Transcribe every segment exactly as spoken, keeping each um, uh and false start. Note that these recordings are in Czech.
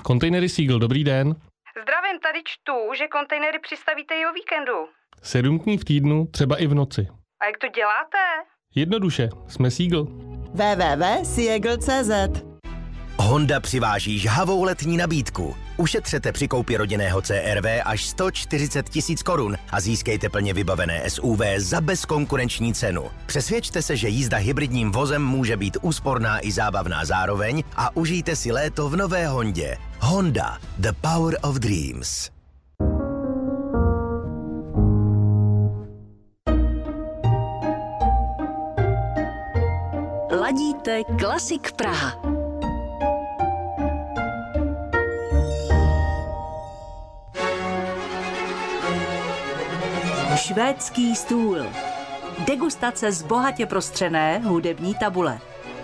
Kontejnery Seagull, dobrý den. Zdravím, tady čtu, že kontejnery přistavíte i o víkendu. Sedm dní v týdnu, třeba i v noci. A jak to děláte? Jednoduše, jsme Seagull. w w w tečka seagull tečka c z Honda přiváží žhavou letní nabídku. Ušetřete při koupi rodinného C R V až sto čtyřicet tisíc korun a získejte plně vybavené S U V za bezkonkurenční cenu. Přesvědčte se, že jízda hybridním vozem může být úsporná i zábavná zároveň a užijte si léto v nové Hondě. Honda, the power of dreams. Ladíte Klasik Praha. Švédský stůl. Degustace z bohatě prostřené hudební tabule.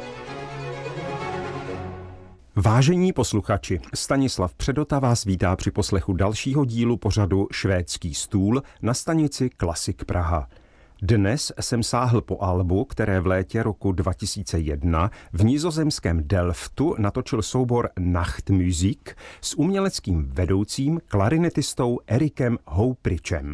Vážení posluchači, Stanislav Předota vás vítá při poslechu dalšího dílu pořadu Švédský stůl na stanici Klasik Praha. Dnes jsem sáhl po albu, které v létě roku dva tisíce jedna v nizozemském Delftu natočil soubor Nachtmusik s uměleckým vedoucím klarinetistou Erikem Houprichem.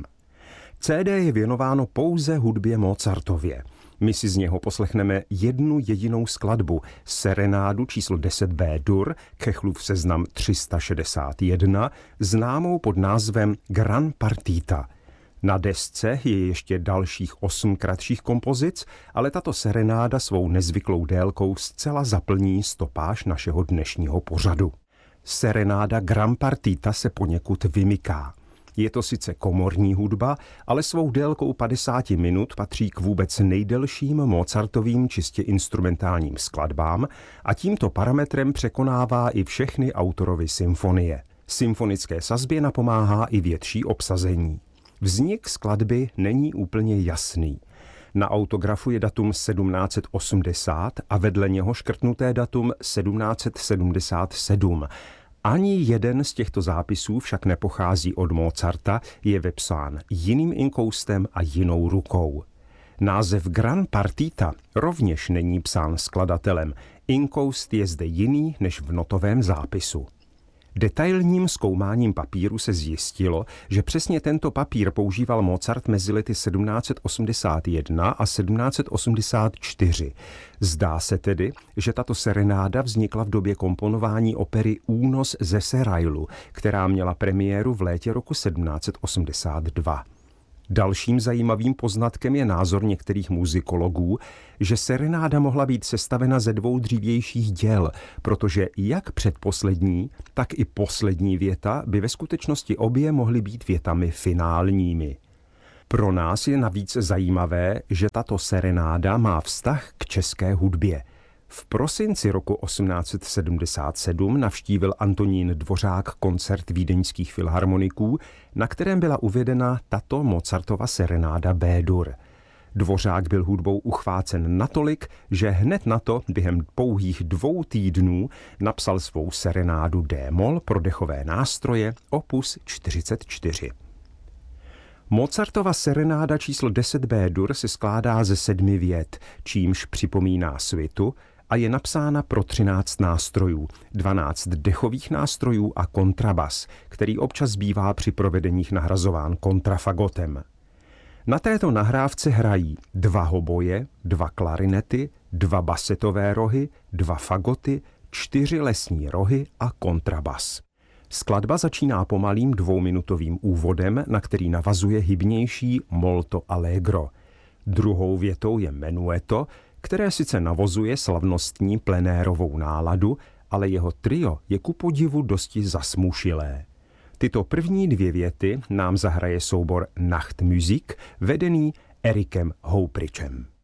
C D je věnováno pouze hudbě Mozartově. My si z něho poslechneme jednu jedinou skladbu, serenádu číslo deset bé dur, Kechlův seznam tři sta šedesát jedna, známou pod názvem Gran Partita. Na desce je ještě dalších osm kratších kompozic, ale tato serenáda svou nezvyklou délkou zcela zaplní stopáž našeho dnešního pořadu. Serenáda Gran Partita se poněkud vymyká. Je to sice komorní hudba, ale svou délkou padesát minut patří k vůbec nejdelším Mozartovým čistě instrumentálním skladbám a tímto parametrem překonává i všechny autorovy symfonie. Symfonické sazbě napomáhá i větší obsazení. Vznik skladby není úplně jasný. Na autografu je datum sedmnáct set osmdesát a vedle něho škrtnuté datum sedmnáct set sedmdesát sedm. Ani jeden z těchto zápisů však nepochází od Mozarta, je vepsán jiným inkoustem a jinou rukou. Název Gran Partita rovněž není psán skladatelem, inkoust je zde jiný než v notovém zápisu. Detailním zkoumáním papíru se zjistilo, že přesně tento papír používal Mozart mezi lety sedmnáct set osmdesát jedna a sedmnáct set osmdesát čtyři. Zdá se tedy, že tato serenáda vznikla v době komponování opery Únos ze Serailu, která měla premiéru v létě roku sedmnáct set osmdesát dva. Dalším zajímavým poznatkem je názor některých muzikologů, že serenáda mohla být sestavena ze dvou dřívějších děl, protože jak předposlední, tak i poslední věta by ve skutečnosti obě mohly být větami finálními. Pro nás je navíc zajímavé, že tato serenáda má vztah k české hudbě. V prosinci roku osmnáct set sedmdesát sedm navštívil Antonín Dvořák koncert vídeňských filharmoniků, na kterém byla uvedena tato Mozartova serenáda bé dur. Dvořák byl hudbou uchvácen natolik, že hned na to během pouhých dvou týdnů napsal svou serenádu D-moll pro dechové nástroje opus čtyřicet čtyři. Mozartova serenáda číslo deset bé dur se skládá ze sedmi vět, čímž připomíná svitu a je napsána pro třináct nástrojů, dvanáct dechových nástrojů a kontrabas, který občas bývá při provedeních nahrazován kontrafagotem. Na této nahrávce hrají dva hoboje, dva klarinety, dva basetové rohy, dva fagoty, čtyři lesní rohy a kontrabas. Skladba začíná pomalým dvouminutovým úvodem, na který navazuje hybnější molto allegro. Druhou větou je menueto, které sice navozuje slavnostní plenérovou náladu, ale jeho trio je ku podivu dosti zasmušilé. Tyto první dvě věty nám zahraje soubor Nachtmusik, vedený Erikem Houprichem.